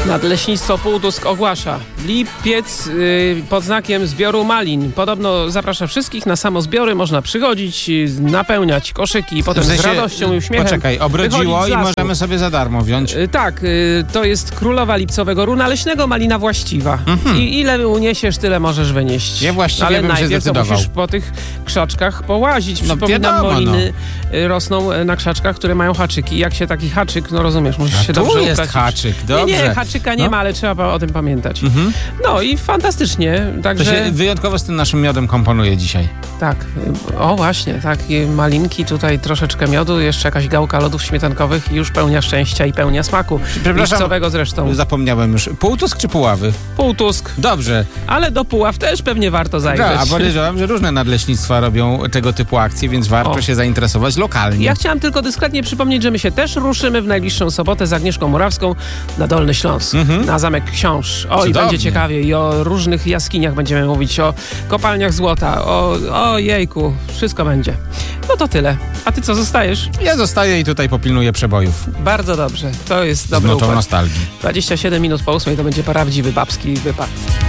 Nadleśnictwo Półtusk ogłasza lipiec pod znakiem zbioru malin. Podobno zaprasza wszystkich na samozbiory. Można przychodzić, napełniać koszyki i potem z radością i uśmiechem. Poczekaj, obrodziło i możemy sobie za darmo wziąć. Tak, to jest królowa lipcowego runa leśnego, malina właściwa. I ile uniesiesz, tyle możesz wynieść. Ja właściwie ale bym się najpierw zdecydował. musisz po tych krzaczkach połazić. Przypominam, wiadomo, maliny rosną na krzaczkach, które mają haczyki. Jak się taki haczyk, no rozumiesz, musisz się dobrze jest upracić. haczyk, dobrze. Nie, haczyka nie ma, ale trzeba o tym pamiętać. No i fantastycznie. Także... To się wyjątkowo z tym naszym miodem komponuje dzisiaj. Tak. O właśnie, takie malinki, tutaj troszeczkę miodu, jeszcze jakaś gałka lodów śmietankowych i już pełnia szczęścia i pełnia smaku. Lipcowego zresztą. Zapomniałem już. Półtusk czy Puławy? Półtusk. Dobrze. Ale do Puław też pewnie warto zajrzeć. A podejrzewam, że różne nadleśnictwa robią tego typu akcje, więc warto się zainteresować lokalnie. Ja chciałam tylko dyskretnie przypomnieć, że my się też ruszymy w najbliższą sobotę z Agnieszką Morawską na Dolny Śląsk, na Zamek Książ. I będzie ciekawie i o różnych jaskiniach będziemy mówić, o kopalniach złota, o jejku, wszystko będzie. No to tyle. A ty co, zostajesz? Ja zostaję i tutaj popilnuję przebojów. Bardzo dobrze. To jest dobry Z notą układ. nostalgii. 27 minut po 8 to będzie prawdziwy babski wypad.